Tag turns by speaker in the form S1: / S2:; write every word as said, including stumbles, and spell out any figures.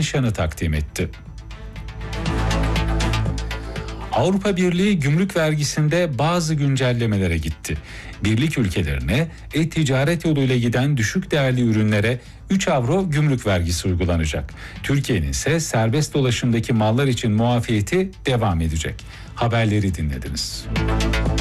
S1: nişanı takdim etti. Avrupa Birliği gümrük vergisinde bazı güncellemelere gitti. Birlik ülkelerine e-ticaret yoluyla giden düşük değerli ürünlere üç avro gümrük vergisi uygulanacak. Türkiye'nin ise serbest dolaşımdaki mallar için muafiyeti devam edecek. Haberleri dinlediniz.